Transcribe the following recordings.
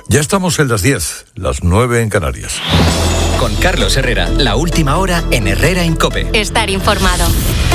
Ya estamos en las 10, las 9 en Canarias. Con Carlos Herrera, la última hora en Herrera en COPE. Estar informado.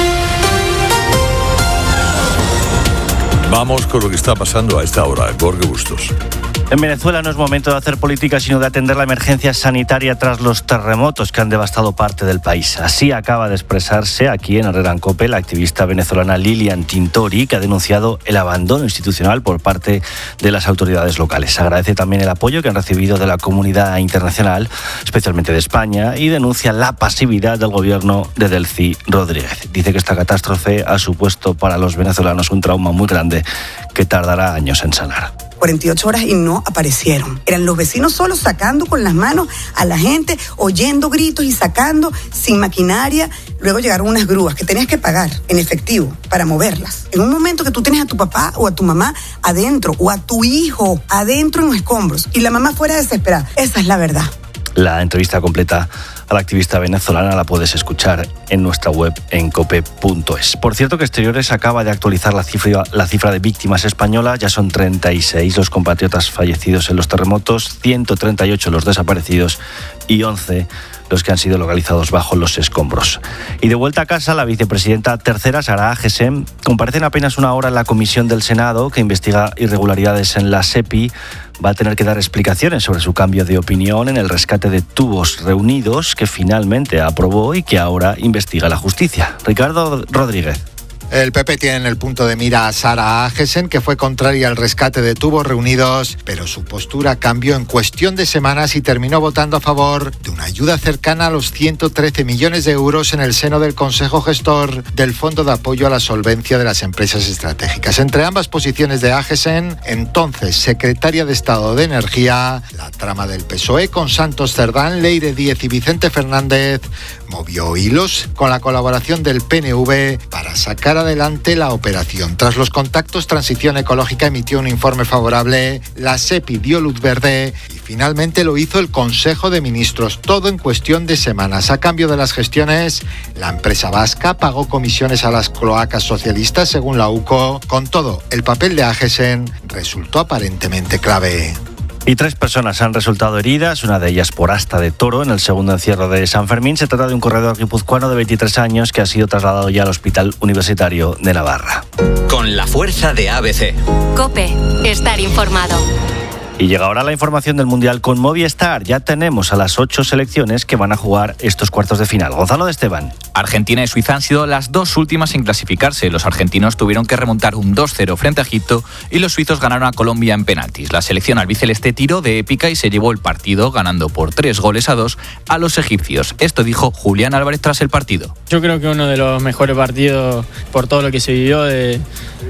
Vamos con lo que está pasando a esta hora. Jorge Bustos. En Venezuela no es momento de hacer política, sino de atender la emergencia sanitaria tras los terremotos que han devastado parte del país. Así acaba de expresarse aquí en Herrera en COPE la activista venezolana Lilian Tintori, que ha denunciado el abandono institucional por parte de las autoridades locales. Agradece también el apoyo que han recibido de la comunidad internacional, especialmente de España, y denuncia la pasividad del gobierno de Delcy Rodríguez. Dice que esta catástrofe ha supuesto para los venezolanos un trauma muy grande que tardará años en sanar. 48 horas y no aparecieron. Eran los vecinos solos sacando con las manos a la gente, oyendo gritos y sacando sin maquinaria. Luego llegaron unas grúas que tenías que pagar en efectivo para moverlas. En un momento que tú tienes a tu papá o a tu mamá adentro o a tu hijo adentro en los escombros y la mamá fuera desesperada. Esa es la verdad. La entrevista completa a la activista venezolana la puedes escuchar en nuestra web en cope.es. Por cierto que Exteriores acaba de actualizar la cifra de víctimas españolas. Ya son 36 los compatriotas fallecidos en los terremotos, 138 los desaparecidos y 11 los que han sido localizados bajo los escombros. Y de vuelta a casa, la vicepresidenta tercera, Sara Agesen, comparece en apenas una hora en la comisión del Senado que investiga irregularidades en la SEPI. Va a tener que dar explicaciones sobre su cambio de opinión en el rescate de tubos reunidos que finalmente aprobó y que ahora investiga la justicia. Ricardo Rodríguez. El PP tiene en el punto de mira a Sara Agesen, que fue contraria al rescate de tubos reunidos, pero su postura cambió en cuestión de semanas y terminó votando a favor de una ayuda cercana a los 113 millones de euros en el seno del Consejo Gestor del Fondo de Apoyo a la Solvencia de las Empresas Estratégicas. Entre ambas posiciones de Agesen, entonces secretaria de Estado de Energía, la trama del PSOE con Santos Cerdán, Leire Díez y Vicente Fernández movió hilos con la colaboración del PNV para sacar adelante la operación. Tras los contactos, Transición Ecológica emitió un informe favorable, la SEPI dio luz verde y finalmente lo hizo el Consejo de Ministros, todo en cuestión de semanas. A cambio de las gestiones, la empresa vasca pagó comisiones a las cloacas socialistas, según la UCO. Con todo, el papel de Agesen resultó aparentemente clave. Y 3 personas han resultado heridas, una de ellas por asta de toro en el segundo encierro de San Fermín. Se trata de un corredor guipuzcoano de 23 años que ha sido trasladado ya al Hospital Universitario de Navarra. Con la fuerza de ABC. COPE. Estar informado. Y llega ahora la información del Mundial con Movistar. Ya tenemos a las 8 selecciones que van a jugar estos cuartos de final. Gonzalo de Esteban. Argentina y Suiza han sido las 2 últimas en clasificarse. Los argentinos tuvieron que remontar un 2-0 frente a Egipto y los suizos ganaron a Colombia en penaltis. La selección albiceleste tiró de épica y se llevó el partido ganando por 3-2 a los egipcios. Esto dijo Julián Álvarez tras el partido. Yo creo que uno de los mejores partidos por todo lo que se vivió de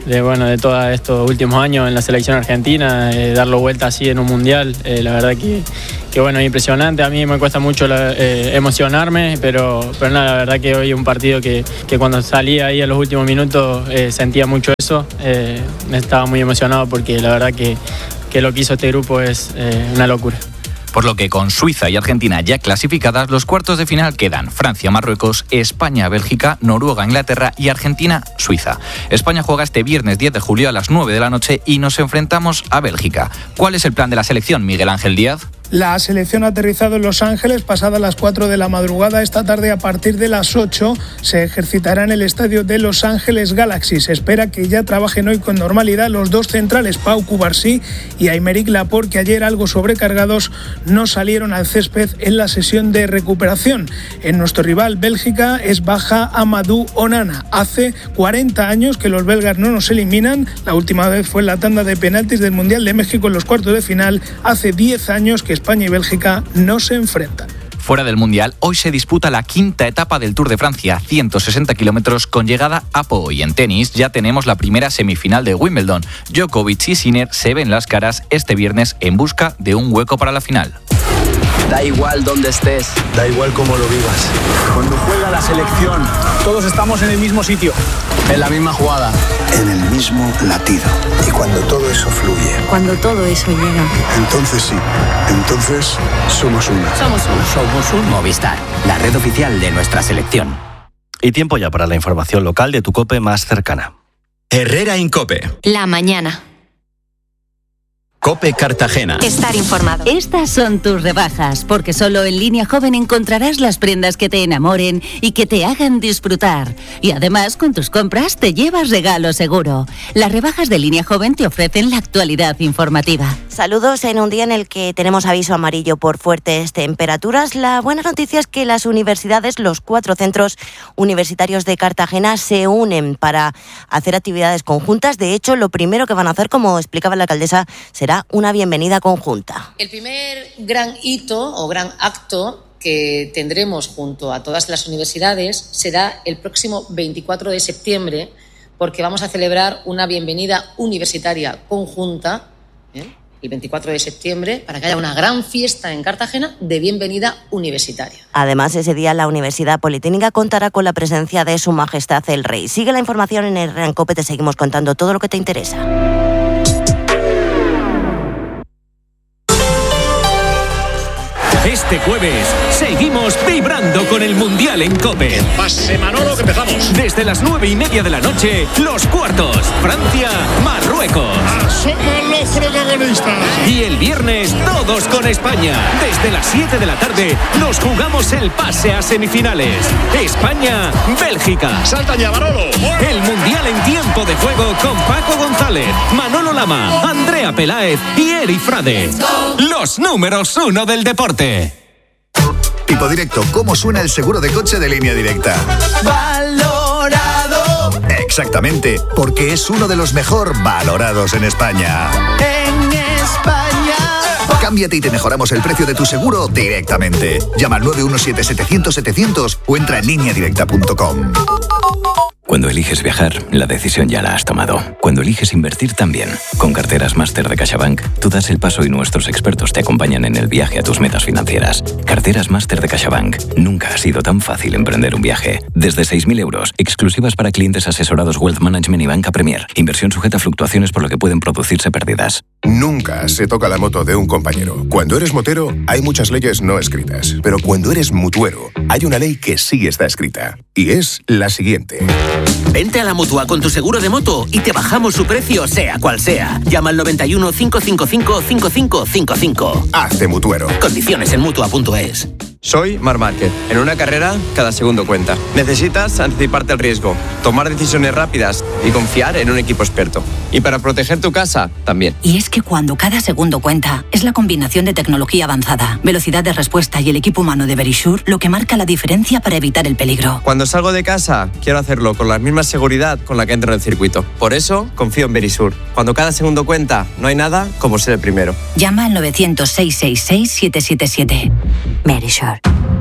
todos estos últimos años en la selección argentina, darlo vuelta así en un mundial, la verdad que es impresionante. A mí me cuesta mucho emocionarme, pero nada, la verdad que hoy es un partido que cuando salí ahí en los últimos minutos sentía mucho eso. Estaba muy emocionado porque la verdad que lo que hizo este grupo es una locura. Por lo que con Suiza y Argentina ya clasificadas, los cuartos de final quedan Francia-Marruecos, España-Bélgica, Noruega-Inglaterra y Argentina-Suiza. España juega este viernes 10 de julio a las 9 de la noche y nos enfrentamos a Bélgica. ¿Cuál es el plan de la selección, Miguel Ángel Díaz? La selección ha aterrizado en Los Ángeles pasadas las 4 de la madrugada. Esta tarde, a partir de las 8, se ejercitará en el estadio de Los Ángeles Galaxy. Se espera que ya trabajen hoy con normalidad los 2 centrales, Pau Cubarsí y Aymeric Laporte, que ayer, algo sobrecargados, no salieron al césped en la sesión de recuperación. En nuestro rival, Bélgica, es baja Amadou Onana. Hace 40 años que los belgas no nos eliminan. La última vez fue en la tanda de penaltis del Mundial de México en los cuartos de final. Hace 10 años que España y Bélgica no se enfrentan. Fuera del Mundial, hoy se disputa la 5ª etapa del Tour de Francia, 160 kilómetros con llegada a Po. Y en tenis ya tenemos la primera semifinal de Wimbledon. Djokovic y Sinner se ven las caras este viernes en busca de un hueco para la final. Da igual dónde estés, da igual cómo lo vivas. Cuando juega la selección, todos estamos en el mismo sitio, en la misma jugada, en el mismo latido. Y cuando todo eso fluye, cuando todo eso llega, entonces sí, entonces somos uno. Somos un Movistar, la red oficial de nuestra selección. Y tiempo ya para la información local de tu COPE más cercana. Herrera en COPE. La mañana. COPE Cartagena. Estar informado. Estas son tus rebajas, porque solo en Línea Joven encontrarás las prendas que te enamoren y que te hagan disfrutar. Y además, con tus compras te llevas regalo seguro. Las rebajas de Línea Joven te ofrecen la actualidad informativa. Saludos en un día en el que tenemos aviso amarillo por fuertes temperaturas. La buena noticia es que las universidades, los 4 centros universitarios de Cartagena, se unen para hacer actividades conjuntas. De hecho, lo primero que van a hacer, como explicaba la alcaldesa, será una bienvenida conjunta. El primer gran hito o gran acto que tendremos junto a todas las universidades será el próximo 24 de septiembre, porque vamos a celebrar una bienvenida universitaria conjunta, el 24 de septiembre, para que haya una gran fiesta en Cartagena de bienvenida universitaria. Además, ese día la Universidad Politécnica contará con la presencia de Su Majestad el Rey. Sigue la información en Herrera en COPE, te seguimos contando todo lo que te interesa. Este jueves seguimos vibrando con el Mundial en COPE. Pase Manolo, que empezamos. Desde las 9:30 de la noche, los cuartos. Francia, Marruecos. Somos los protagonistas. Y el viernes, todos con España. Desde las 7 de la tarde, nos jugamos el pase a semifinales. España, Bélgica. Salta ya, Manolo. El Mundial en tiempo de juego con Paco González, Manolo Lama, Andrea Peláez y Eri Frade. Los números 1 del deporte. Tipo Directo, ¿cómo suena el seguro de coche de Línea Directa? ¡Valorado! Exactamente, porque es uno de los mejor valorados en España. ¡En España! Cámbiate y te mejoramos el precio de tu seguro directamente. Llama al 917-700-700 o entra en lineadirecta.com. Cuando eliges viajar, la decisión ya la has tomado. Cuando eliges invertir también. Con Carteras Máster de CaixaBank, tú das el paso y nuestros expertos te acompañan en el viaje a tus metas financieras. Carteras Máster de CaixaBank. Nunca ha sido tan fácil emprender un viaje. Desde 6.000 euros, exclusivas para clientes asesorados Wealth Management y Banca Premier. Inversión sujeta a fluctuaciones por lo que pueden producirse pérdidas. Nunca se toca la moto de un compañero. Cuando eres motero, hay muchas leyes no escritas. Pero cuando eres mutuero, hay una ley que sí está escrita. Y es la siguiente. Vente a la Mutua con tu seguro de moto y te bajamos su precio, sea cual sea. Llama al 91 555 5555. Hazte mutuero. Condiciones en Mutua.es. Soy Marc Márquez. En una carrera, cada segundo cuenta. Necesitas anticiparte al riesgo, tomar decisiones rápidas y confiar en un equipo experto. Y para proteger tu casa, también. Y es que cuando cada segundo cuenta, es la combinación de tecnología avanzada, velocidad de respuesta y el equipo humano de Verisure lo que marca la diferencia para evitar el peligro. Cuando salgo de casa, quiero hacerlo con la misma seguridad con la que entro en el circuito. Por eso, confío en Verisure. Cuando cada segundo cuenta, no hay nada como ser el primero. Llama al 900-666-777. Verisure.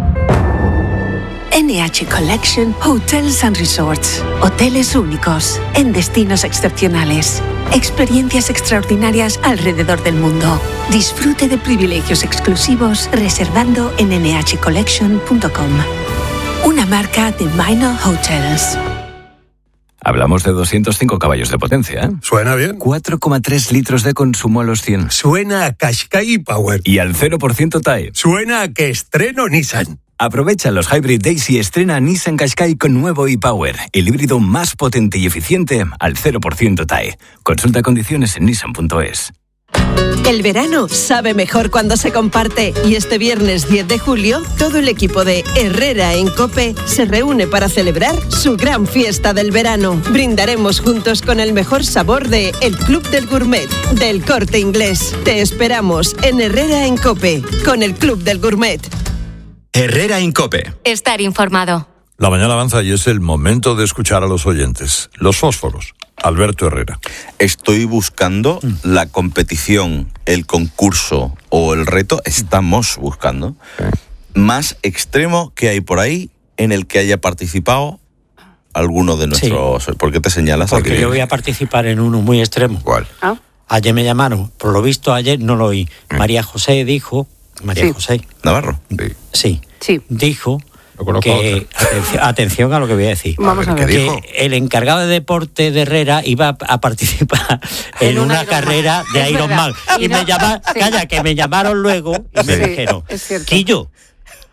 NH Collection Hotels and Resorts. Hoteles únicos, en destinos excepcionales. Experiencias extraordinarias alrededor del mundo. Disfrute de privilegios exclusivos reservando en nhcollection.com. Una marca de Minor Hotels. Hablamos de 205 caballos de potencia, ¿eh? Suena bien. 4,3 litros de consumo a los 100. Suena a Qashqai Power. Y al 0% TAE. Suena a que estreno Nissan. Aprovecha los Hybrid Days y estrena Nissan Qashqai con nuevo e-Power, el híbrido más potente y eficiente al 0% TAE. Consulta condiciones en nissan.es. El verano sabe mejor cuando se comparte y este viernes 10 de julio todo el equipo de Herrera en COPE se reúne para celebrar su gran fiesta del verano. Brindaremos juntos con el mejor sabor de El Club del Gourmet, del Corte Inglés. Te esperamos en Herrera en COPE con el Club del Gourmet. Herrera en COPE. Estar informado. La mañana avanza y es el momento de escuchar a los oyentes. Los fósforos. Alberto Herrera. Estoy buscando la competición, el concurso o el reto, estamos buscando, más extremo que hay por ahí en el que haya participado alguno de nuestros... Sí. ¿Por qué te señalas? Porque yo voy a participar en uno muy extremo. ¿Cuál? Ayer me llamaron, por lo visto ayer no lo oí. María José dijo... María José. ¿Navarro? Sí. Dijo... que atención a lo que voy a decir. Vamos a ver. Que el encargado de deporte de Herrera iba a participar en una carrera de Ironman. Y me llamaron, que me llamaron luego y me dijeron, Quillo,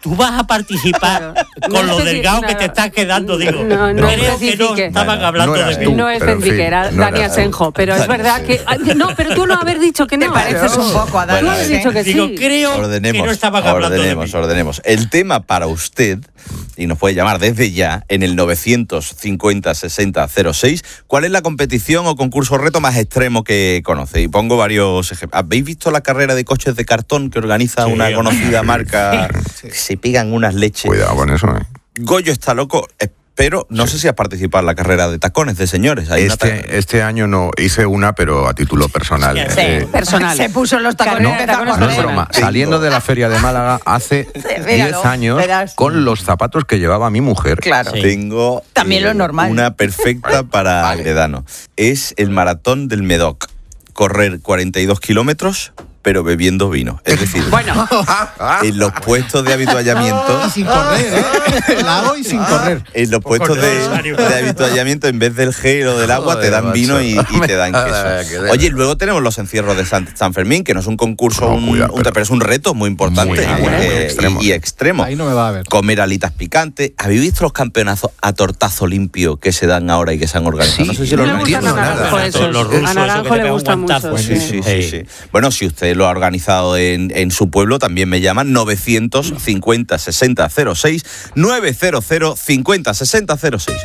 tú vas a participar con lo delgado que te estás quedando, digo. No creo que no estaban hablando de mí. No especifique, era Dani Asenjo, pero es verdad que... No, pero tú no haber dicho que no. Te pareces un poco a Dani. Tú has dicho que sí. Digo, creo que no estaban hablando de mí. Ordenemos. El tema para usted, y nos puede llamar desde ya, en el 950-60-06, ¿cuál es la competición o concurso reto más extremo que conoce? Y pongo varios ejemplos. ¿Habéis visto la carrera de coches de cartón que organiza una conocida marca? Sí. Se pegan unas leches. Cuidado con eso, Goyo está loco, pero no sé si has participado en la carrera de tacones de señores. Este año no, hice una, pero a título personal. Sí, personal. Se puso los tacones. No es broma. Saliendo de la Feria de Málaga hace 10 años, con los zapatos que llevaba mi mujer. Claro. Tengo también lo normal. Una perfecta para Agredano. Es el maratón del Medoc. Correr 42 kilómetros, pero bebiendo vino. Es decir, en los puestos de habituallamiento... Y sin correr, El hago y sin correr. En los puestos de habituallamiento, en vez del gel o del agua, te dan vino y te dan queso. Oye, luego tenemos los encierros de San Fermín, que no es un concurso, pero es un reto muy importante y extremo. Ahí no me va a ver. Comer alitas picantes. ¿Habéis visto los campeonazos a tortazo limpio que se dan ahora y que se han organizado? Sí, no sé si lo entiendo nada. A Naranjo le gusta mucho. Sí. Bueno, si usted lo ha organizado en su pueblo, también me llaman 950 60 06 900 50 60 06.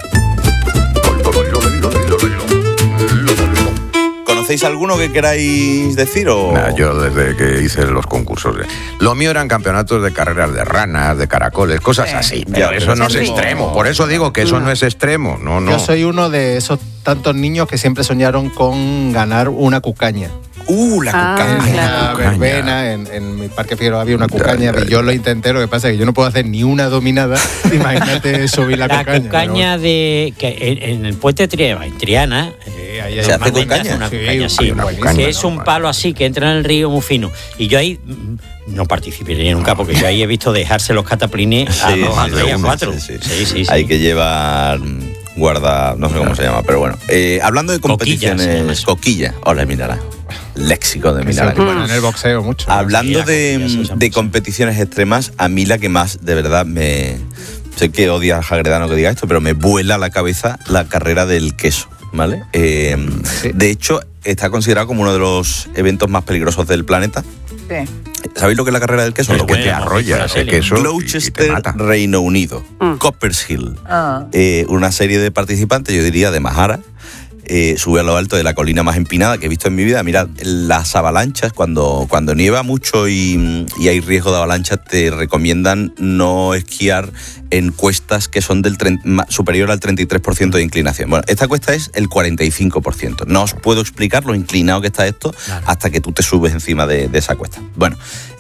¿Conocéis alguno que queráis decir? Yo desde que hice los concursos. Lo mío eran campeonatos de carreras de ranas, de caracoles, cosas así. Pero eso no es extremo. Por eso digo que eso no es extremo. No. Yo soy uno de esos tantos niños que siempre soñaron con ganar una cucaña. La cucaña. La verbena, en mi parque Figueroa había una cucaña, y yo lo intenté, lo que pasa es que yo no puedo hacer ni una dominada, imagínate subir la cucaña. La cucaña de que en el puente en Triana, ¿se hace cucaña? Una cucaña, que es un palo así, que entra en el río muy fino. Y yo ahí no participaría nunca, porque yo ahí he visto dejarse los cataplines a 2, a 3, a 4. Sí. Hay que llevar... guarda, no sé cómo se llama, pero bueno. Hablando de competiciones, coquilla. Hola, Minara. Léxico de Minara. Bueno, en el boxeo mucho. Hablando de competiciones extremas, a mí la que más, de verdad, sé que odias a Agredano que diga esto, pero me vuela la cabeza la carrera del queso, ¿vale? De hecho, está considerado como uno de los eventos más peligrosos del planeta. Sí. ¿Sabéis lo que es la carrera del queso? Lo que te arrolla ese queso. Gloucester, Reino Unido. Coppershill. Una serie de participantes, yo diría, de Mahara. Sube a lo alto de la colina más empinada que he visto en mi vida. Mirad, las avalanchas, cuando nieva mucho y hay riesgo de avalanchas, te recomiendan no esquiar en cuestas que son superior al 33% de inclinación. Bueno, esta cuesta es el 45%. No os puedo explicar lo inclinado que está esto hasta que tú te subes encima de esa cuesta. Bueno,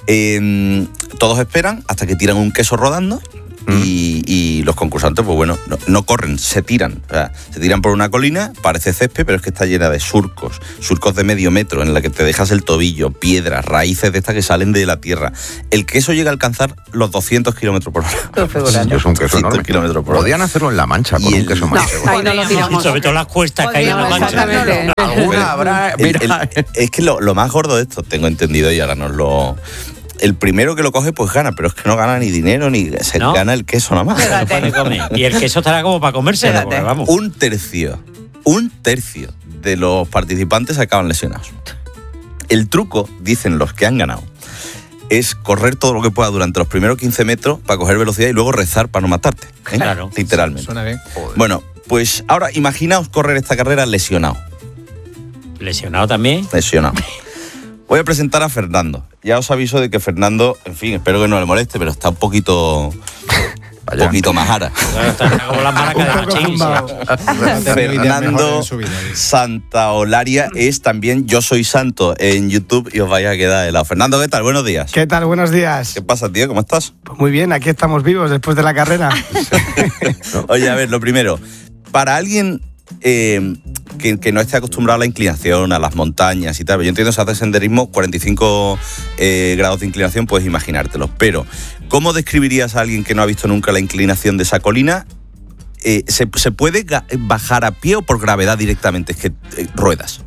todos esperan hasta que tiran un queso rodando. Y los concursantes, pues bueno, no corren, se tiran. O sea, se tiran por una colina, parece césped, pero es que está llena de surcos de medio metro, en la que te dejas el tobillo, piedras, raíces de estas que salen de la tierra. El queso llega a alcanzar los 200 kilómetros por hora. Es un queso enorme. Podían hacerlo en La Mancha con un queso más. Ahí no lo tiramos. Sobre todo las cuestas que hay en La Mancha. Alguna habrá. Es que lo más gordo de esto, tengo entendido, y ahora nos lo... El primero que lo coge, pues gana, pero es que no gana ni dinero, ni se gana el queso nada más. Y el queso estará como para comérselo, vamos. Un tercio de los participantes acaban lesionados. El truco, dicen los que han ganado, es correr todo lo que pueda durante los primeros 15 metros para coger velocidad y luego rezar para no matarte. Claro. Literalmente. Suena bien. Bueno, pues ahora imaginaos correr esta carrera lesionado. ¿Lesionado también? Lesionado. Voy a presentar a Fernando. Ya os aviso de que Fernando, en fin, espero que no le moleste, pero está un poquito majara. Está como las maracas de Machín. Fernando Santaolaria es también Yo Soy Santo en YouTube y os vais a quedar helado. Fernando, ¿qué tal? Buenos días. ¿Qué tal? Buenos días. ¿Qué pasa, tío? ¿Cómo estás? Pues muy bien, aquí estamos vivos después de la carrera. Oye, a ver, lo primero, para alguien... que no esté acostumbrado a la inclinación, a las montañas y tal. Yo entiendo que si haces senderismo, 45 grados de inclinación, puedes imaginártelo. Pero, ¿cómo describirías a alguien que no ha visto nunca la inclinación de esa colina? ¿Se puede bajar a pie o por gravedad directamente? Es que ruedas.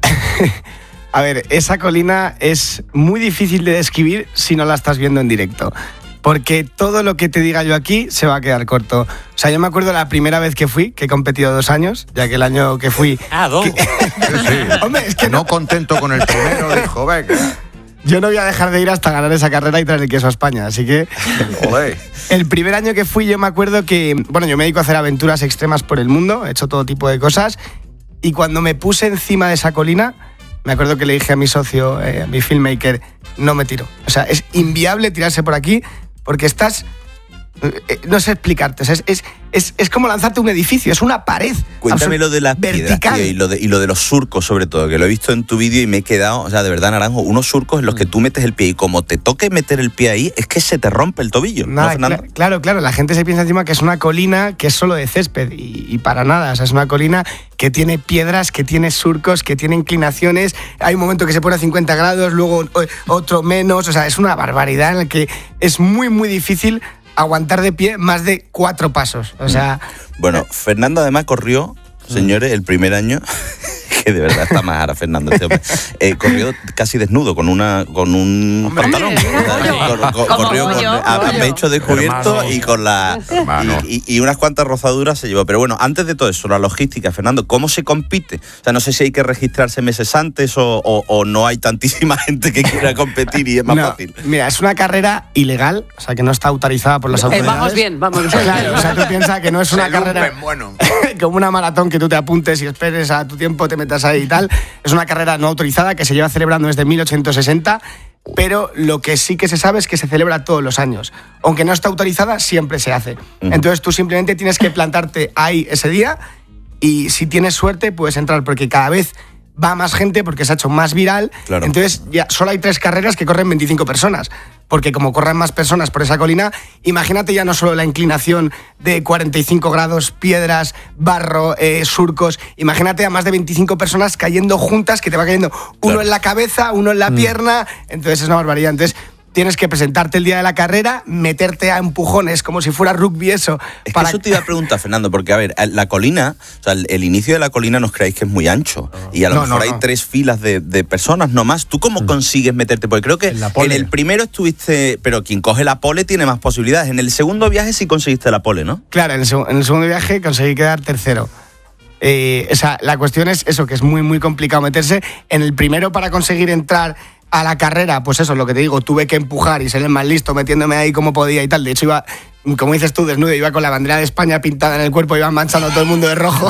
A ver, esa colina es muy difícil de describir si no la estás viendo en directo. porque todo lo que te diga yo aquí se va a quedar corto. O sea, yo me acuerdo la primera vez que fui, que he competido 2 años, ya que el año que fui... dos. Hombre, es que no contento con el primero, dijo, venga. Yo no voy a dejar de ir hasta ganar esa carrera y traer el queso a España, así que... Olé. El primer año que fui yo me acuerdo que... Bueno, yo me dedico a hacer aventuras extremas por el mundo, he hecho todo tipo de cosas, y cuando me puse encima de esa colina, me acuerdo que le dije a mi socio, a mi filmmaker, no me tiro. O sea, es inviable tirarse por aquí porque estás... No sé explicarte, o sea, es como lanzarte un edificio, es una pared. Cuéntame lo de las piedras, tío, y lo de los surcos, sobre todo, que lo he visto en tu vídeo y me he quedado, o sea, de verdad, Naranjo, unos surcos en los que tú metes el pie y como te toque meter el pie ahí, es que se te rompe el tobillo. Nada, ¿no, Fernando? Claro, la gente se piensa encima que es una colina que es solo de césped y para nada, o sea, es una colina que tiene piedras, que tiene surcos, que tiene inclinaciones, hay un momento que se pone a 50 grados, luego otro menos, o sea, es una barbaridad en la que es muy, muy difícil aguantar de pie más de 4 pasos. O sea... Bueno, Fernando además corrió, señores, el primer año, que de verdad está más ahora Fernando, este hombre, corrió casi desnudo, con un pantalón. Corrió a pecho descubierto, hermano, y con la... Y unas cuantas rozaduras se llevó. Pero bueno, antes de todo eso, la logística, Fernando, ¿cómo se compite? O sea, no sé si hay que registrarse meses antes o no hay tantísima gente que quiera competir y es más fácil. Mira, es una carrera ilegal, o sea, que no está autorizada por las autoridades. Vamos bien. Claro, o sea, tú piensas que no es una carrera como una maratón que tú te apuntes y esperes a tu tiempo, te metas ahí y tal. Es una carrera no autorizada que se lleva celebrando desde 1860, pero lo que sí que se sabe es que se celebra todos los años. Aunque no está autorizada, siempre se hace. Entonces tú simplemente tienes que plantarte ahí ese día y si tienes suerte puedes entrar, porque cada vez va más gente porque se ha hecho más viral. Claro. Entonces ya solo hay 3 carreras que corren 25 personas. Porque como corren más personas por esa colina, imagínate ya no solo la inclinación de 45 grados, piedras, barro, surcos, imagínate a más de 25 personas cayendo juntas, que te va cayendo uno en la cabeza, uno en la pierna, entonces es una barbaridad. Entonces tienes que presentarte el día de la carrera, meterte a empujones como si fuera rugby eso. Es que eso te iba a preguntar, Fernando, porque a ver, la colina, o sea, el inicio de la colina no os creáis que es muy ancho y a lo mejor hay 3 filas de personas nomás. ¿Tú cómo consigues meterte? Porque creo que en el primero estuviste, pero quien coge la pole tiene más posibilidades. En el segundo viaje sí conseguiste la pole, ¿no? Claro, en el segundo viaje conseguí quedar tercero. O sea, la cuestión es eso, que es muy, muy complicado meterse. En el primero, para conseguir entrar a la carrera, pues eso, lo que te digo, tuve que empujar y ser el más listo, metiéndome ahí como podía y tal. De hecho, iba, como dices tú, desnudo, iba con la bandera de España pintada en el cuerpo, iba manchando a todo el mundo de rojo.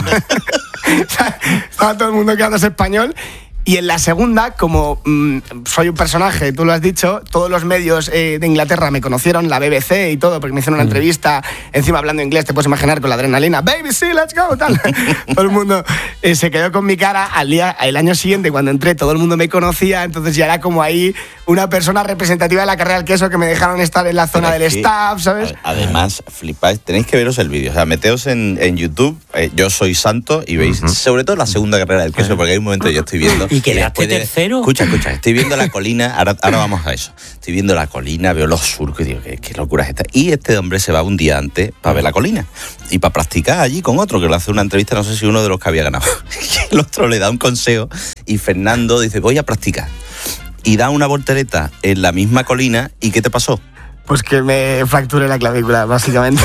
O sea, estaba todo el mundo quedándose español. Y en la segunda, como soy un personaje, tú lo has dicho, todos los medios de Inglaterra me conocieron, la BBC y todo, porque me hicieron una entrevista, encima hablando inglés, te puedes imaginar, con la adrenalina, baby, sí, let's go, tal. Todo el mundo se quedó con mi cara. El año siguiente, cuando entré, todo el mundo me conocía, entonces ya era como ahí una persona representativa de la carrera del queso, que me dejaron estar en la zona del staff, ¿sabes? Además, flipáis, tenéis que veros el vídeo, o sea, meteos en YouTube, Yo Soy Santo, y veis, sobre todo la segunda carrera del queso, porque hay un momento que yo estoy viendo... ¿Y quedaste tercero? Escucha, estoy viendo la colina, ahora vamos a eso. Estoy viendo la colina, veo los surcos y digo, qué locura es esta. Y este hombre se va un día antes para ver la colina y para practicar allí con otro, que le hace una entrevista, no sé si uno de los que había ganado. Y el otro le da un consejo y Fernando dice, voy a practicar. Y da una voltereta en la misma colina. ¿Y qué te pasó? Pues que me fracturé la clavícula, básicamente.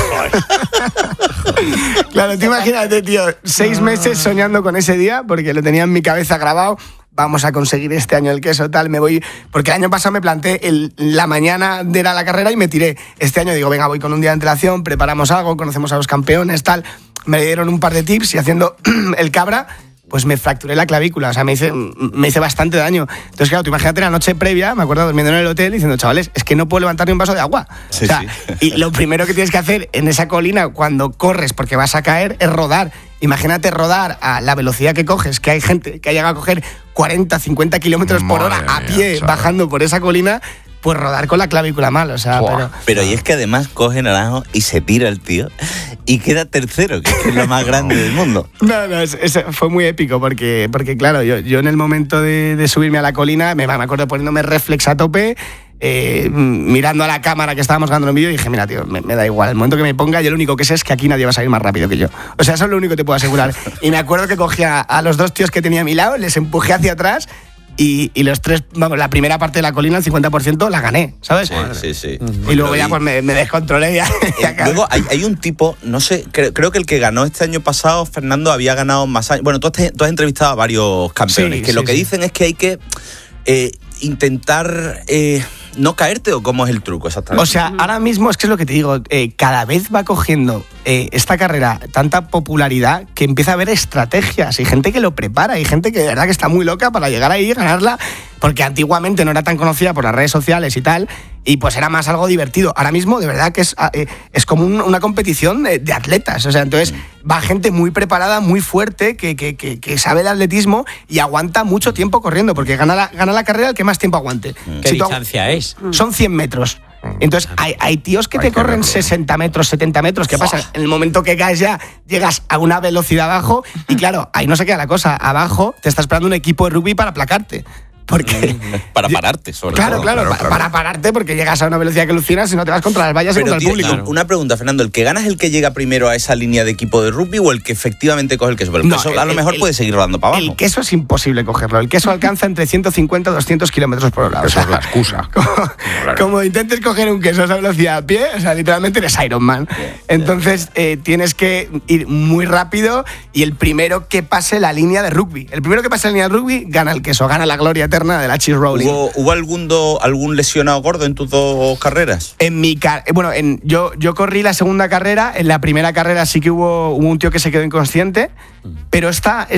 Claro, tú imagínate, tío, 6 meses soñando con ese día, porque lo tenía en mi cabeza grabado. Vamos a conseguir este año el queso, tal, me voy... Porque el año pasado me planté la mañana de la carrera y me tiré. Este año digo, venga, voy con un día de antelación, preparamos algo, conocemos a los campeones, tal. Me dieron un par de tips y haciendo el cabra, pues me fracturé la clavícula, o sea, me hice bastante daño. Entonces, claro, tú imagínate la noche previa, me acuerdo durmiendo en el hotel diciendo, chavales, es que no puedo levantar ni un vaso de agua. Sí, o sea, y lo primero que tienes que hacer en esa colina cuando corres, porque vas a caer, es rodar. Imagínate rodar a la velocidad que coges, que hay gente que ha llegado a coger 40, 50 kilómetros por hora a pie, bajando por esa colina, pues rodar con la clavícula mal, o sea, pero y es que además coge Naranjo y se tira el tío y queda tercero, que es lo más grande del mundo. No, fue muy épico porque claro, yo en el momento de subirme a la colina, me acuerdo poniéndome reflex a tope, mirando a la cámara que estábamos grabando en un vídeo y dije, mira, tío, me da igual, el momento que me ponga, yo lo único que sé es que aquí nadie va a salir más rápido que yo. O sea, eso es lo único que te puedo asegurar. Y me acuerdo que cogí a los 2 tíos que tenía a mi lado, les empujé hacia atrás y los tres, vamos, la primera parte de la colina, el 50%, la gané, ¿sabes? Sí. Y luego ya pues me descontrolé. Luego hay un tipo, no sé, creo que el que ganó este año pasado, Fernando, había ganado más años. Bueno, tú has entrevistado a varios campeones, que lo que dicen es que hay que intentar no caerte, o cómo es el truco exactamente. O sea, ahora mismo es que es lo que te digo, cada vez va cogiendo esta carrera tanta popularidad que empieza a haber estrategias y gente que lo prepara y gente que de verdad que está muy loca para llegar ahí y ganarla, porque antiguamente no era tan conocida por las redes sociales y tal, y pues era más algo divertido. Ahora mismo de verdad que es como una competición de atletas, o sea, entonces va gente muy preparada, muy fuerte, que sabe de atletismo y aguanta mucho tiempo corriendo, porque gana la carrera el que más tiempo aguante. ¿Qué distancia es? Son 100 metros. Entonces hay tíos que te corren 60 metros, 70 metros. ¿Qué pasa? En el momento que caes ya llegas a una velocidad abajo y claro, ahí no se queda la cosa. Abajo te está esperando un equipo de rugby para aplacarte. Porque para pararte, sobre todo. Claro, para pararte, porque llegas a una velocidad que alucinas y no te vas contra las vallas y contra el público. Claro. Una pregunta, Fernando, ¿el que gana es el que llega primero a esa línea de equipo de rugby o el que efectivamente coge el queso? Pero el queso a lo mejor puede seguir rodando para abajo. El queso es imposible cogerlo. El queso alcanza entre 150 y 200 kilómetros por hora. Esa es la excusa. Como intentes coger un queso a esa velocidad a pie, o sea, literalmente eres Iron Man. Entonces tienes que ir muy rápido y el primero que pase la línea de rugby. El primero que pase la línea de rugby gana el queso, gana la gloria eterna de la cheese rolling. ¿Hubo algún lesionado gordo en tus dos carreras? Yo corrí la segunda carrera. En la primera carrera sí que hubo un tío que se quedó inconsciente, pero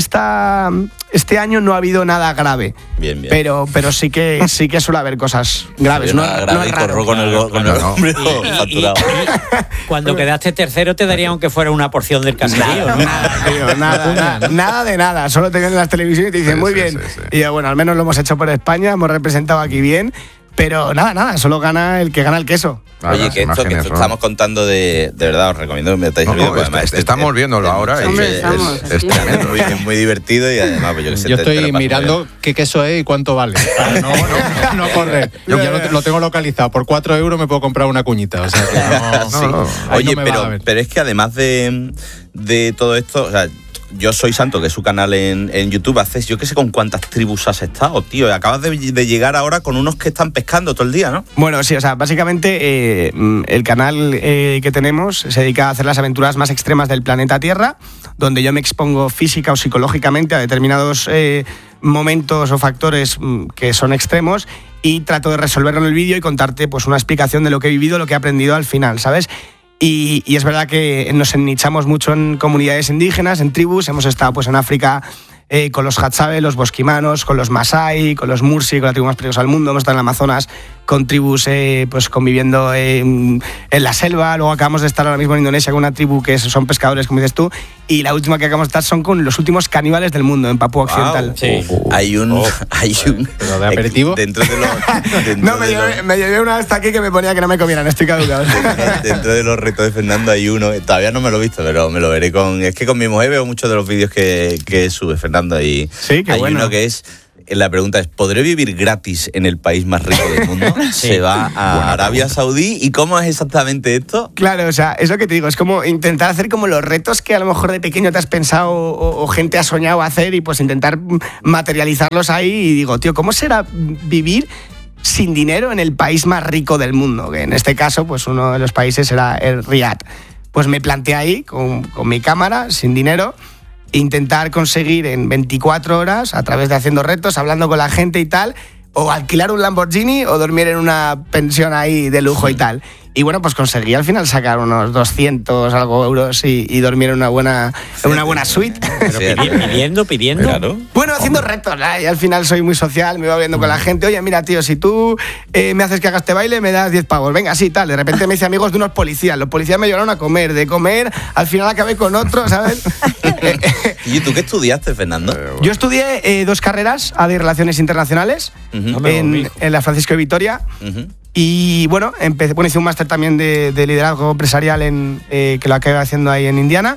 este año no ha habido nada grave. Bien. Pero sí que suele haber cosas graves. No es raro. Con el hombre facturado. Cuando quedaste tercero te daría aunque fuera una porción del caserío. Nada de nada. Solo te ven en las televisiones y te dicen muy bien. Sí. Y yo, bueno, al menos lo hemos hecho por España, hemos representado aquí bien. Pero nada, solo gana el que gana el queso. Oye, que esto estamos contando de verdad, os recomiendo que me metáis el vídeo. Estamos viéndolo ahora y es tremendo. Muy divertido y además pues yo estoy mirando qué queso es y cuánto vale. No corre. Yo lo tengo localizado. Por 4 euros me puedo comprar una cuñita. O sea que Oye, pero es que además de todo esto, o sea, Yo Soy Santo, que es su canal en YouTube, haces, yo qué sé con cuántas tribus has estado, tío. Acabas de llegar ahora con unos que están pescando todo el día, ¿no? Bueno, sí, o sea, básicamente el canal que tenemos se dedica a hacer las aventuras más extremas del planeta Tierra, donde yo me expongo física o psicológicamente a determinados momentos o factores que son extremos y trato de resolverlo en el vídeo y contarte pues una explicación de lo que he vivido, lo que he aprendido al final, ¿sabes? Y es verdad que nos ennichamos mucho en comunidades indígenas, en tribus. Hemos estado pues en África con los Hadzabe, los bosquimanos, con los Masai, con los Mursi, con la tribu más peligrosa del mundo. Hemos estado en el Amazonas con tribus pues conviviendo en la selva. Luego acabamos de estar ahora mismo en Indonesia con una tribu que son pescadores, como dices tú. Y la última que acabamos de estar son con los últimos caníbales del mundo, en Papúa Occidental. Sí. Hay un ¿Pero de aperitivo? Dentro de los... No, me llevé una hasta aquí que me ponía que no me comieran, estoy caducado. Dentro de los retos de Fernando hay uno, todavía no me lo he visto, pero me lo veré con... Es que con mi mujer veo muchos de los vídeos que sube Fernando y sí, qué hay bueno. Uno que es... La pregunta es, ¿podré vivir gratis en el país más rico del mundo? Sí. Se va a Arabia Saudí. ¿Y cómo es exactamente esto? Claro, o sea, es lo que te digo, es como intentar hacer como los retos que a lo mejor de pequeño te has pensado o gente ha soñado hacer y pues intentar materializarlos ahí y digo, tío, ¿cómo será vivir sin dinero en el país más rico del mundo? Que en este caso, pues uno de los países era el Riad. Pues me planteé ahí con mi cámara, sin dinero, intentar conseguir en 24 horas, a través de haciendo retos, hablando con la gente y tal, o alquilar un Lamborghini o dormir en una pensión ahí de lujo y tal. Y bueno, pues conseguí al final sacar unos 200 algo euros y dormir en una buena suite. Pero pidiendo. Claro. Bueno, haciendo retos, ¿no? Y al final soy muy social, me iba viendo con la gente. Oye, mira, tío, si tú me haces que haga este baile, me das 10 pavos. Venga, sí, tal. De repente me hice amigos de unos policías. Los policías me llevaron a comer. De comer, al final acabé con otro, ¿sabes? ¿Y tú qué estudiaste, Fernando? Yo estudié 2 carreras, de Relaciones Internacionales, en la Francisco de Vitoria. Y bueno, hice un máster también de liderazgo empresarial que lo acabé haciendo ahí en Indiana.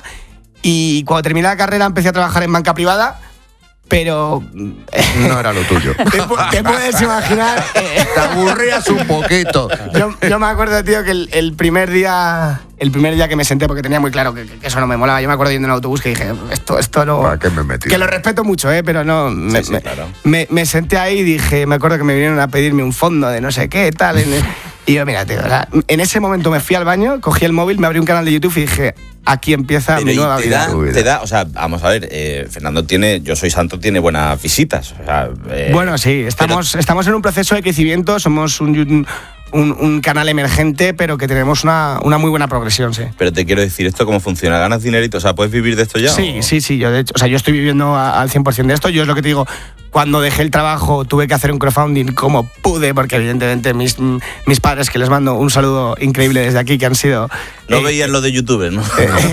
Y cuando terminé la carrera empecé a trabajar en banca privada, pero... no era lo tuyo. Te puedes imaginar... Te aburrías un poquito. Yo me acuerdo, tío, que el primer día el primer día que me senté, porque tenía muy claro que eso no me molaba. Yo me acuerdo yendo en el autobús que dije, esto no... ¿Para qué me he metido? Que lo respeto mucho, pero no... claro. Me senté ahí y dije, me acuerdo que me vinieron a pedirme un fondo de no sé qué, tal. Y yo, mira, tío, en ese momento me fui al baño, cogí el móvil, me abrí un canal de YouTube y dije, aquí empieza mi nueva vida. Te da, o sea, vamos a ver, Fernando tiene, Yo Soy Santo tiene buenas visitas. O sea, bueno, sí, estamos en un proceso de crecimiento, somos un canal emergente, pero que tenemos una muy buena progresión, sí. Pero te quiero decir, ¿esto cómo funciona? ¿Ganas dinerito? O sea, ¿puedes vivir de esto ya? Sí, yo de hecho, o sea, yo estoy viviendo al 100% de esto. Yo es lo que te digo, cuando dejé el trabajo tuve que hacer un crowdfunding como pude, porque evidentemente mis padres, que les mando un saludo increíble desde aquí, que han sido... No veías lo de YouTubers, ¿no?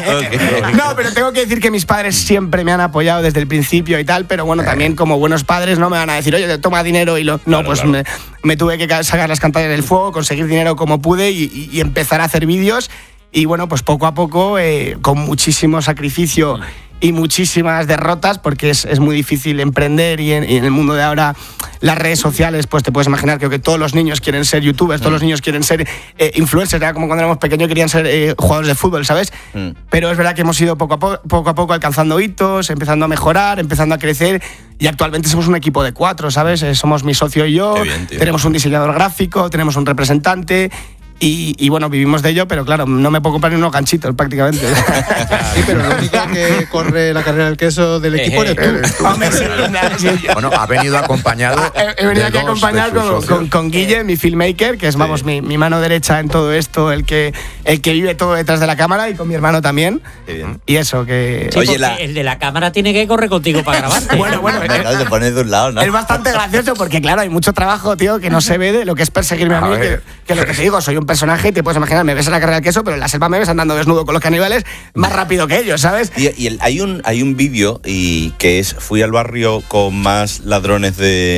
No, pero tengo que decir que mis padres siempre me han apoyado desde el principio y tal, pero bueno, también como buenos padres no me van a decir, oye, toma dinero y lo... No, claro. Me tuve que sacar las campañas del fuego, conseguir dinero como pude y empezar a hacer vídeos. Y bueno, pues poco a poco, con muchísimo sacrificio y muchísimas derrotas, porque es muy difícil emprender y en el mundo de ahora las redes sociales, pues te puedes imaginar que todos los niños quieren ser youtubers, todos los niños quieren ser influencers, era como cuando éramos pequeños querían ser jugadores de fútbol, ¿sabes? Pero es verdad que hemos ido poco a poco alcanzando hitos, empezando a mejorar, empezando a crecer, y actualmente somos un equipo de 4, ¿sabes? Somos mi socio y yo, tenemos un diseñador gráfico, tenemos un representante. Y bueno, vivimos de ello, pero claro, no me puedo comprar ni unos ganchitos prácticamente. Sí, pero lo único que corre la carrera del queso del equipo eres tú. Bueno, ha venido acompañado. He venido aquí acompañado con Guille, mi filmmaker, que es, vamos, mi mano derecha en todo esto, el que vive todo detrás de la cámara, y con mi hermano también. Y eso, que... Sí, oye, el de la cámara tiene que correr contigo para grabarte. Bueno. Te pones de un lado, ¿no? Es bastante gracioso porque, claro, hay mucho trabajo, tío, que no se ve de lo que es perseguirme a mí, que lo que te digo, soy un personaje y te puedes imaginar, me ves en la carrera del queso, pero en la selva me ves andando desnudo con los caníbales más rápido que ellos, ¿sabes? Y hay un vídeo que es, fui al barrio con más ladrones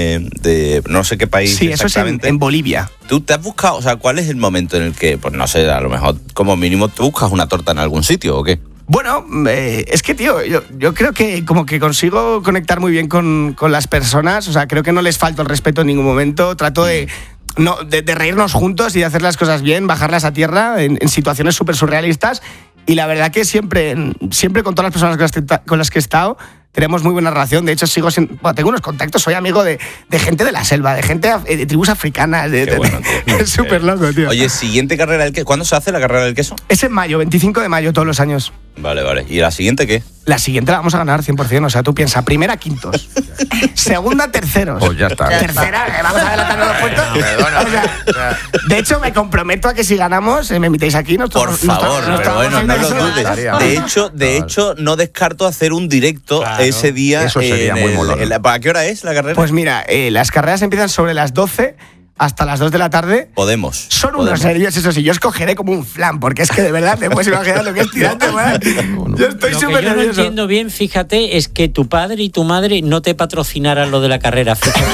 de no sé qué país. Sí, eso es en Bolivia. ¿Tú te has buscado, o sea, cuál es el momento en el que, pues no sé, a lo mejor como mínimo te buscas una torta en algún sitio o qué? Bueno, es que, tío, yo creo que como que consigo conectar muy bien con las personas, o sea, creo que no les falto el respeto en ningún momento, trato de reírnos juntos y de hacer las cosas bien, bajarlas a tierra en situaciones súper surrealistas, y la verdad que siempre con todas las personas con las que he estado tenemos muy buena relación. De hecho, tengo unos contactos, soy amigo de gente de la selva, de gente de tribus africanas. Bueno, es súper loco, tío. Oye, siguiente carrera del queso. ¿Cuándo se hace la carrera del queso? Es en mayo, 25 de mayo todos los años. Vale. ¿Y la siguiente qué? La siguiente la vamos a ganar 100%. O sea, tú piensas, primera, quintos. Segunda, terceros. Pues ya está. Tercera, vamos a adelantarnos los puntos. O sea, de hecho, me comprometo a que si ganamos, me invitéis aquí. Por favor, pero bueno, no lo dudes. De hecho, no descarto hacer un directo ese día. Eso sería muy molón. ¿A qué hora es la carrera? Pues mira, las carreras empiezan sobre las 12 hasta las 2 de la tarde. Podemos. Son unos nervios, eso sí. Yo escogeré como un flan, porque es que de verdad te puedes imaginar lo que es tirarte, Yo estoy súper nervioso. Lo que yo no entiendo bien, fíjate, es que tu padre y tu madre no te patrocinaran lo de la carrera, fíjate.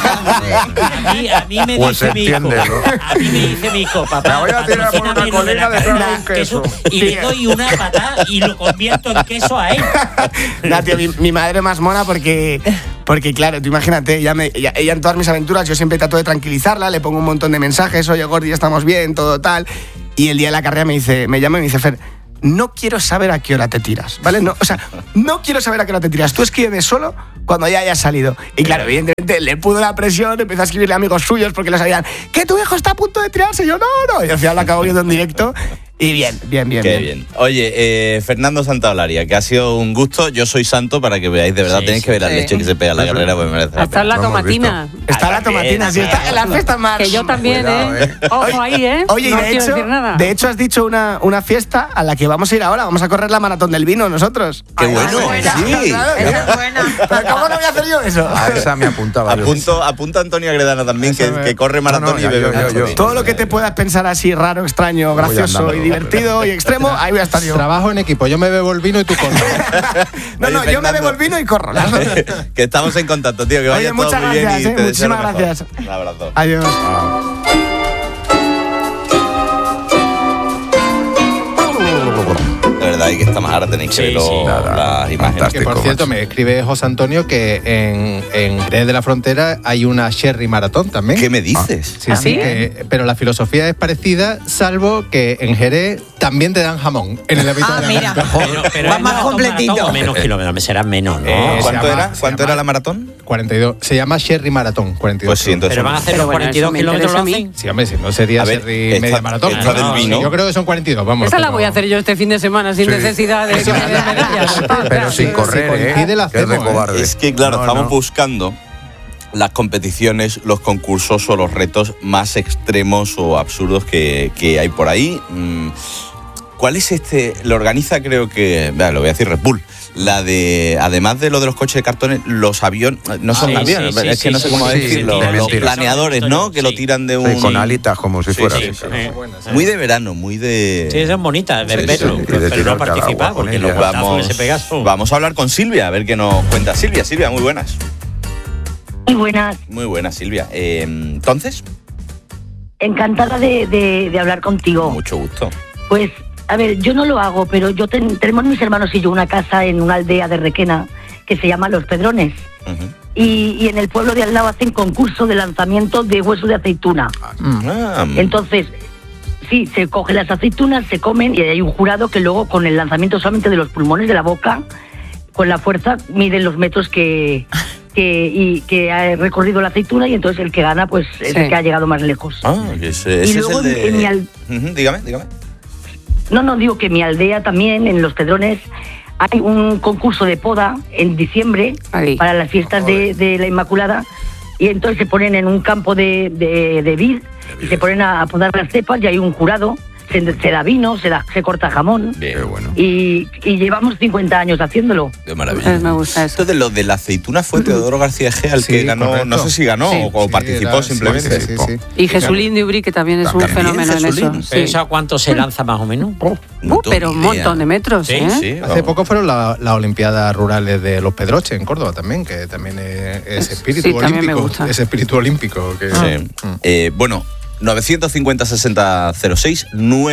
A mí me dice mi hijo. A mí me dice mi hijo, papá, voy a tirar por una colina de queso. Y le doy una patada y lo convierto en queso a él. No, tío, mi madre más mona porque claro, tú imagínate, ella en todas mis aventuras yo siempre trato de tranquilizarla, le pongo un montón de mensajes, oye, Gordi, estamos bien, todo tal, y el día de la carrera me llama y me dice, Fer, no quiero saber a qué hora te tiras, ¿vale? No quiero saber a qué hora te tiras, tú escríbeme solo cuando ya hayas salido. Y claro, evidentemente le pudo la presión, empezó a escribirle a amigos suyos porque le sabían, que tu hijo está a punto de tirarse, y yo, no, y al final lo acabo viendo en directo. Y bien. Qué bien. Oye, Fernando Santaolaria, que ha sido un gusto. Yo soy santo, para que veáis, de verdad, tenéis que ver la leche que se pega en la carrera, pues merece. Está en la tomatina. Está la tomatina, sí, está en las fiestas más. Que yo también, Cuidado, Ojo ahí, Oye, no y de hecho has dicho una fiesta a la que vamos a ir ahora. Vamos a correr la maratón del vino nosotros. ¡Qué bueno! Sí. Es buena. ¿Pero cómo no voy a hacer yo eso? A esa me apuntaba. Apunta a Antonio Agredana también, que corre maratón y bebe mucho. Todo lo que te puedas pensar así raro, extraño, gracioso y divertido y extremo, ahí voy a estar yo. Trabajo en equipo, yo me bebo el vino y tú corres. No, yo me bebo el vino y corro. Que estamos en contacto, tío, que vaya todo muchas muy gracias, bien y te muchísimas gracias. Un abrazo. Adiós. De verdad y que está más. Ahora tenéis que ver las imágenes. Que por cierto, me escribe José Antonio que en Jerez de la Frontera hay una Sherry Maratón también. ¿Qué me dices? Sí, pero la filosofía es parecida, salvo que en Jerez también te dan jamón en el habitual. Pero va más completito. Menos kilómetros, serán menos, ¿no? ¿Cuánto era la maratón? 42. Se llama Sherry Maratón, 42. Pues sí, entonces. Pero van a hacer los 42 kilómetros, ¿lo hacen? Sí, hombre, si no sería Sherry media maratón. Del vino. Yo creo que son 42, vamos. Esa la voy a hacer yo este fin de semana sin necesidad de que me den medallas. Pero sin correr, que es de cobarde. Es que, claro, estamos buscando las competiciones, los concursos o los retos más extremos o absurdos que hay por ahí. ¿Cuál es este? Lo organiza, creo que, lo voy a decir, Red Bull. La de, además de lo de los coches de cartones, los aviones, no son aviones, es que no sé cómo decirlo, los planeadores, ¿no? Que lo tiran de un... con alitas, como si fuera. Muy de verano, muy de... Sí, son bonitas, de verlo, pero no participar, porque los golpazos que se pegan son... Vamos a hablar con Silvia, a ver qué nos cuenta. Silvia, muy buenas. Muy buenas. Muy buenas, Silvia. Entonces... Encantada de hablar contigo. Mucho gusto. Pues... A ver, yo no lo hago, pero tenemos mis hermanos y yo una casa en una aldea de Requena que se llama Los Pedrones. Uh-huh. Y en el pueblo de al lado hacen concurso de lanzamiento de hueso de aceituna. Entonces, sí, se cogen las aceitunas, se comen y hay un jurado que luego con el lanzamiento solamente de los pulmones de la boca, con la fuerza, miden los metros que ha recorrido la aceituna y entonces el que gana pues es el que ha llegado más lejos. Ese y luego es el de... Dígame. No, digo que en mi aldea también, en Los Pedrones, hay un concurso de poda en diciembre para las fiestas de la Inmaculada y entonces se ponen en un campo de vid y se ponen a podar las cepas y hay un jurado, se da vino, se corta jamón. Bien, bueno. Y llevamos 50 años haciéndolo. De maravilla. Me gusta eso. Entonces, lo de la aceituna fue Teodoro García Egea el que ganó, correcto. No sé si ganó o participó simplemente. Sí. Y Jesulín de Ubrí, que también es un fenómeno Jesulín, en eso. ¿Pero a cuánto se lanza más o menos? Pero un montón de metros, Sí, hace poco fueron las Olimpiadas Rurales de Los Pedroches en Córdoba también, que también es espíritu olímpico. También me gusta. Es espíritu olímpico. Bueno, 950-60-06,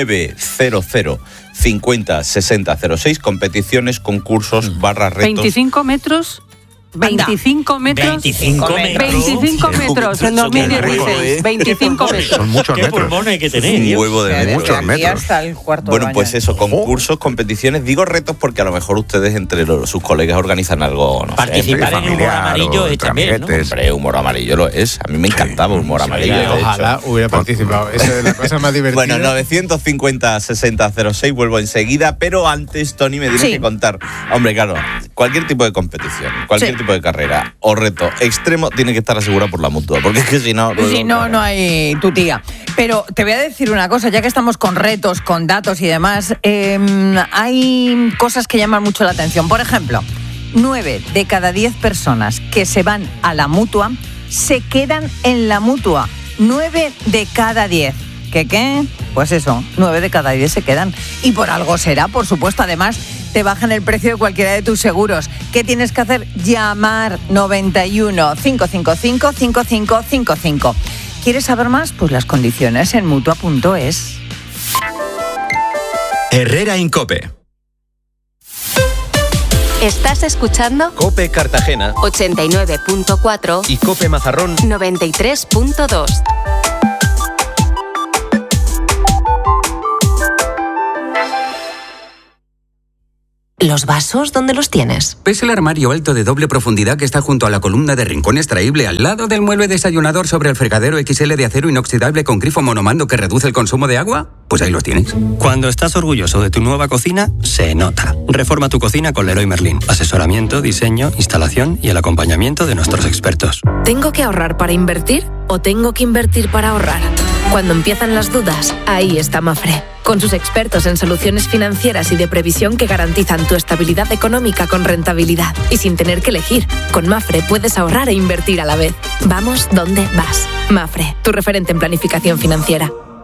900-50-60-06, competiciones, concursos, retos. 25 metros. 25 metros. 25 metros en 2016. 25 metros. Son muchos ¿Qué metros. pulmones hay que tener? Un huevo de metros. Muchos metros. Hasta el cuarto Bueno, baño. pues eso, concursos, competiciones. Digo retos porque a lo mejor ustedes entre sus colegas organizan algo, no Participar sé, en humor amarillo es también, ¿no? Hombre, humor amarillo lo es. A mí me encantaba humor amarillo. de Ojalá hecho. hubiera participado. Esa es la cosa más divertida. Bueno, 950-60-06, vuelvo enseguida, pero antes, Tony, me tienes que contar. Hombre, claro, cualquier tipo de competición, cualquier tipo de carrera o reto extremo tiene que estar asegurado por la Mutua, porque es que si no... Si no, no hay tu tía. Pero te voy a decir una cosa, ya que estamos con retos, con datos y demás, hay cosas que llaman mucho la atención. Por ejemplo, 9 de cada 10 personas que se van a la Mutua se quedan en la Mutua. 9 de cada 10. ¿Qué? Pues eso, 9 de cada 10 se quedan. Y por algo será, por supuesto. Además, te bajan el precio de cualquiera de tus seguros. ¿Qué tienes que hacer? Llamar 91 555 5555. ¿Quieres saber más? Pues las condiciones en Mutua.es. Herrera Incope. Estás escuchando Cope Cartagena 89.4 y Cope Mazarrón 93.2. ¿Los vasos dónde los tienes? Es el armario alto de doble profundidad que está junto a la columna de rincón extraíble al lado del mueble desayunador sobre el fregadero XL de acero inoxidable con grifo monomando que reduce el consumo de agua. Pues ahí los tienes. Cuando estás orgulloso de tu nueva cocina, se nota. Reforma tu cocina con Leroy Merlin. Asesoramiento, diseño, instalación y el acompañamiento de nuestros expertos. ¿Tengo que ahorrar para invertir o tengo que invertir para ahorrar? Cuando empiezan las dudas, ahí está Mafre. Con sus expertos en soluciones financieras y de previsión que garantizan tu estabilidad económica con rentabilidad. Y sin tener que elegir, con Mafre puedes ahorrar e invertir a la vez. Vamos donde vas. Mafre, tu referente en planificación financiera.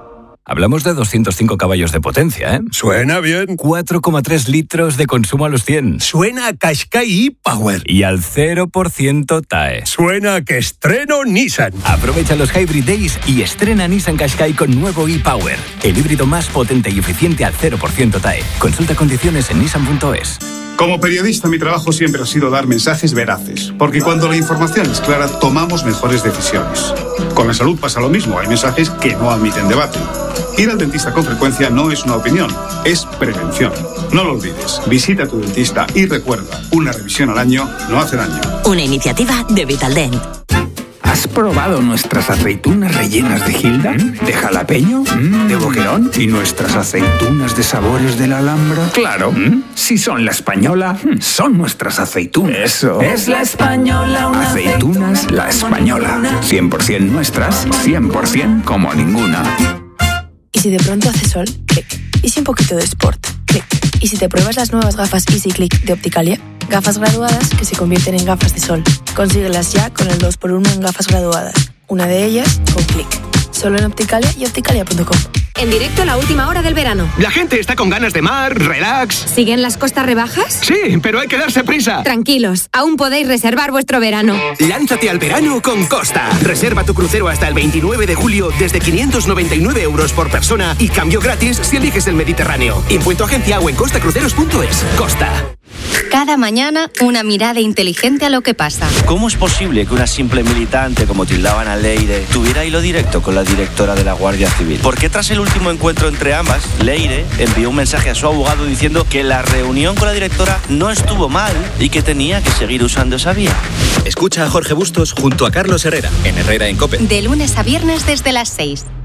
Hablamos de 205 caballos de potencia, ¿eh? Suena bien. 4,3 litros de consumo a los 100. Suena a Qashqai e-Power. Y al 0% TAE. Suena a que estreno Nissan. Aprovecha los Hybrid Days y estrena Nissan Qashqai con nuevo e-Power. El híbrido más potente y eficiente al 0% TAE. Consulta condiciones en nissan.es. Como periodista, mi trabajo siempre ha sido dar mensajes veraces, porque cuando la información es clara, tomamos mejores decisiones. Con la salud pasa lo mismo, hay mensajes que no admiten debate. Ir al dentista con frecuencia no es una opinión, es prevención. No lo olvides, visita a tu dentista y recuerda, una revisión al año no hace daño. Una iniciativa de Vitaldent. ¿Has probado nuestras aceitunas rellenas de Gilda? ¿De jalapeño? ¿De boquerón? ¿Y nuestras aceitunas de sabores de la Alhambra? Claro, si son la española, son nuestras aceitunas. Eso. Es la española, una aceitunas La Española. 100% nuestras, 100% como ninguna. ¿Y si de pronto hace sol? Clic. ¿Y si un poquito de sport? Clic. ¿Y si te pruebas las nuevas gafas Easy Click de Opticalia? Gafas graduadas que se convierten en gafas de sol. Consíguelas ya con el 2x1 en gafas graduadas. Una de ellas con Click. Solo en Opticalia y opticalia.com. En directo, la última hora del verano. La gente está con ganas de mar, relax. ¿Siguen las costas rebajas? Sí, pero hay que darse prisa. Tranquilos, aún podéis reservar vuestro verano. Lánzate al verano con Costa. Reserva tu crucero hasta el 29 de julio desde 599 euros por persona y cambio gratis si eliges el Mediterráneo. Impuesto agencia o en costacruceros.es. Costa. Cada mañana, una mirada inteligente a lo que pasa. ¿Cómo es posible que una simple militante, como tildaban a Leire, tuviera hilo directo con la directora de la Guardia Civil? ¿Por qué tras el último encuentro entre ambas, Leire envió un mensaje a su abogado diciendo que la reunión con la directora no estuvo mal y que tenía que seguir usando esa vía? Escucha a Jorge Bustos junto a Carlos Herrera, en Herrera en COPE. De lunes a viernes desde las 6.